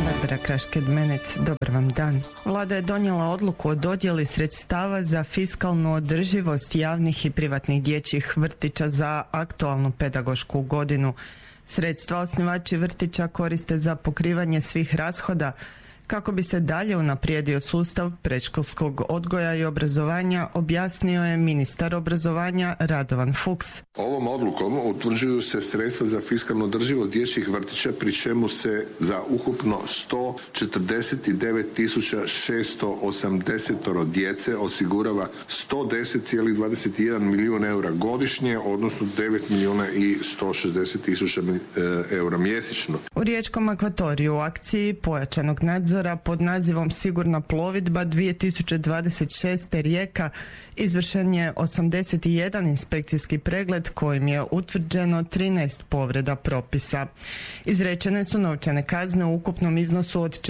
Barbara Krašked-Menec, dobar vam dan. Vlada je donijela odluku o dodjeli sredstava za fiskalnu održivost javnih i privatnih dječjih vrtića za aktualnu pedagošku godinu. Sredstva osnivači vrtića koriste za pokrivanje svih rashoda kako bi se dalje unaprijedio sustav predškolskog odgoja i obrazovanja, objasnio je ministar obrazovanja Radovan Fuchs. Ovom odlukom utvrđuju se sredstva za fiskalnu održivost dječjih vrtića, pri čemu se za ukupno 149.680 djece osigurava 110,21 milijun eura godišnje, odnosno 9.160.000 eura mjesečno. U riječkom akvatoriju u akciji pojačanog nadzora pod nazivom Sigurna plovidba 2026. Rijeka izvršen je 81 inspekcijski pregled kojim je utvrđeno 13 povreda propisa. Izrečene su novčane kazne u ukupnom iznosu od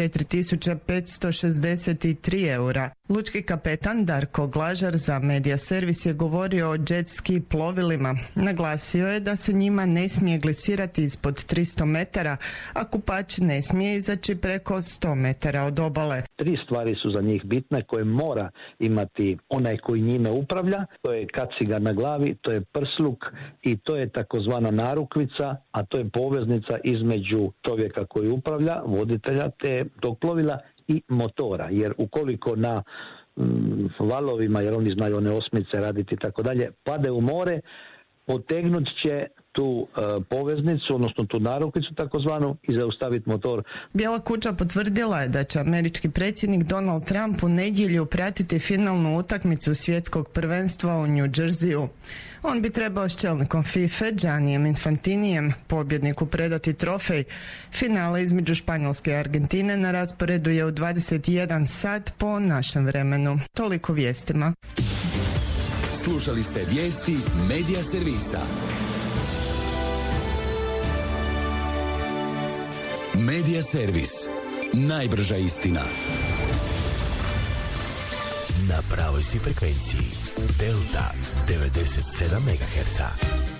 4.563 eura. Lučki kapetan Darko Glažar za Media Servis je govorio o jet ski plovilima. Naglasio je da se njima ne smije glesirati ispod 300 metara, a kupač ne smije izaći preko 100 metara od obale. 3 stvari su za njih bitne koje mora imati onaj koji njime upravlja. To je kaciga na glavi, to je prsluk i to je takozvana narukvica, a to je poveznica između čovjeka koji upravlja, voditelja tog plovila i motora. Jer ukoliko na valovima, jer oni znaju one osmice raditi i tako dalje, pade u more, potegnut će tu poveznicu, odnosno tu narukvicu takozvanu i zaustaviti motor. Bijela kuća potvrdila je da će američki predsjednik Donald Trump u nedjelju pratiti finalnu utakmicu svjetskog prvenstva u New Jerseyu. On bi trebao s čelnikom FIFA Giannijem Infantinijem, pobjedniku, predati trofej. Finale između Španjolske i Argentine na rasporedu je u 21 sat po našem vremenu. Toliko vijestima. Slušali ste vijesti Media Servisa. Media Servis. Najbrža istina. Na pravoj si frekvenciji. Delta 97 MHz.